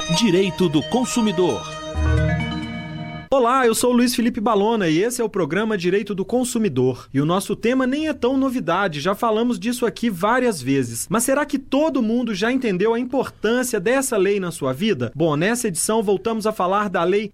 Direito do Consumidor. Olá, eu sou o Luiz Felipe Balona e esse é o programa Direito do Consumidor. E o nosso tema nem é tão novidade, já falamos disso aqui várias vezes. Mas será que todo mundo já entendeu a importância dessa lei na sua vida? Bom, nessa edição voltamos a falar da Lei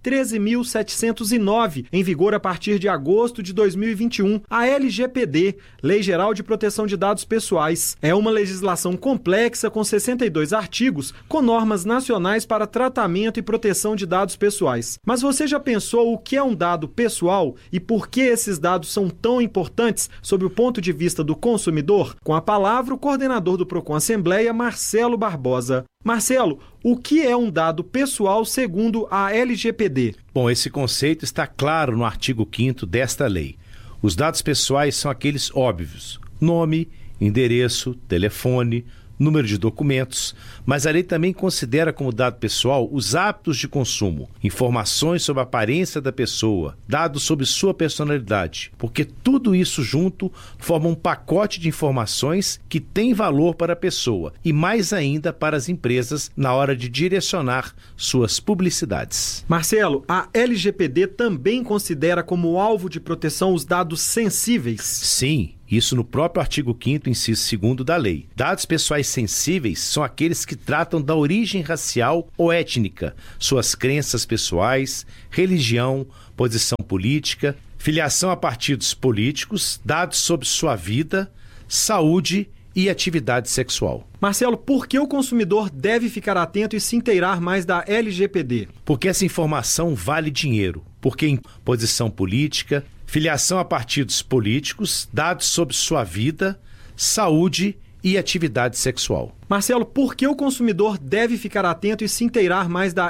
13.709, em vigor a partir de agosto de 2021, a LGPD, Lei Geral de Proteção de Dados Pessoais. É uma legislação complexa com 62 artigos, com normas nacionais para tratamento e proteção de dados pessoais. Mas você já pensou o que é um dado pessoal e por que esses dados são tão importantes sob o ponto de vista do consumidor? Com a palavra, o coordenador do Procon Assembleia, Marcelo Barbosa. Marcelo, o que é um dado pessoal segundo a LGPD? Bom, esse conceito está claro no artigo 5º desta lei. Os dados pessoais são aqueles óbvios: nome, endereço, telefone, número de documentos, mas a lei também considera como dado pessoal os hábitos de consumo, informações sobre a aparência da pessoa, dados sobre sua personalidade, porque tudo isso junto forma um pacote de informações que tem valor para a pessoa e mais ainda para as empresas na hora de direcionar suas publicidades. Marcelo, a LGPD também considera como alvo de proteção os dados sensíveis? Sim. Isso no próprio artigo 5º, inciso 2º da lei. Dados pessoais sensíveis são aqueles que tratam da origem racial ou étnica, suas crenças pessoais, religião, posição política, filiação a partidos políticos, dados sobre sua vida, saúde e atividade sexual. Marcelo, por que o consumidor deve ficar atento e se inteirar mais da LGPD? Porque essa informação vale dinheiro, porque em posição política, filiação a partidos políticos, dados sobre sua vida, saúde e atividade sexual. Marcelo, por que o consumidor deve ficar atento e se inteirar mais da